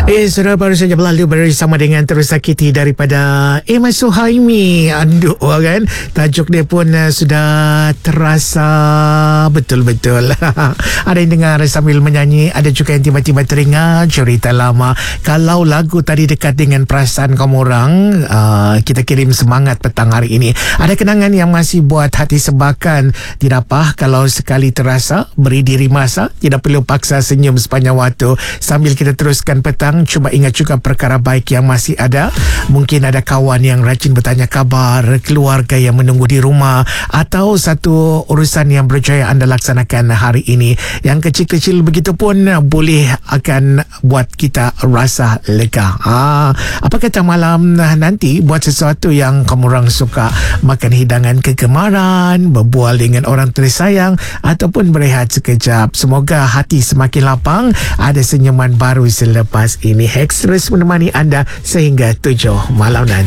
Sudah baru saja berlalu bersama dengan Terus Sakiti daripada Emma Suhaimi. Aduh kan, tajuk dia pun sudah terasa betul-betul. Ada yang dengar sambil menyanyi, ada juga yang tiba-tiba teringat cerita lama. Kalau lagu tadi dekat dengan perasaan kamu orang, kita kirim semangat petang hari ini. Ada kenangan yang masih buat hati sebakan. Tidak apa kalau sekali terasa, beri diri masa. Tidak perlu paksa senyum sepanjang waktu. Sambil kita teruskan petang, cuba ingat juga perkara baik yang masih ada. Mungkin ada kawan yang rajin bertanya kabar, keluarga yang menunggu di rumah, atau satu urusan yang berjaya anda laksanakan hari ini. Yang kecil-kecil begitu pun boleh akan buat kita rasa lega. Apa kata malam nanti buat sesuatu yang kamu orang suka, makan hidangan kegemaran, berbual dengan orang tersayang, ataupun berehat sekejap. Semoga hati semakin lapang, ada senyuman baru selepas ini. Hex terus menemani anda sehingga 7 malam nanti.